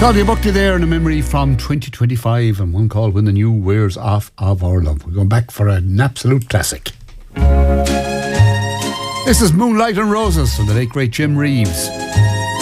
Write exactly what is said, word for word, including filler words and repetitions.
Claudia Buckley there in a memory from twenty twenty-five and one called When the New Wears Off of Our Love. We're going back for an absolute classic. This is Moonlight and Roses from the late great Jim Reeves.